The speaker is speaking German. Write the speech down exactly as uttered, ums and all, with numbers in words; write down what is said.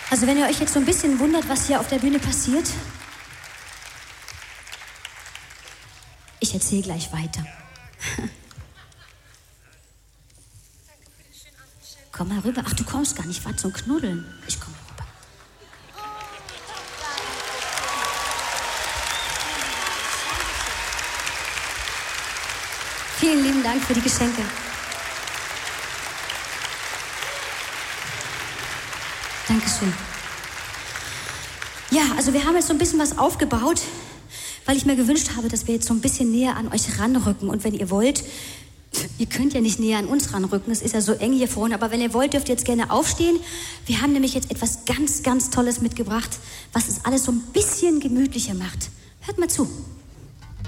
Also wenn ihr euch jetzt so ein bisschen wundert, was hier auf der Bühne passiert, ich erzähle gleich weiter. Komm mal rüber. Ach, du kommst gar nicht. Warte zum Knuddeln. Ich komme rüber. Vielen lieben Dank für die Geschenke. Dankeschön. Ja, also wir haben jetzt so ein bisschen was aufgebaut, weil ich mir gewünscht habe, dass wir jetzt so ein bisschen näher an euch ranrücken. Und wenn ihr wollt, ihr könnt ja nicht näher an uns ranrücken, es ist ja so eng hier vorne, aber wenn ihr wollt, dürft ihr jetzt gerne aufstehen. Wir haben nämlich jetzt etwas ganz, ganz Tolles mitgebracht, was es alles so ein bisschen gemütlicher macht. Hört mal zu.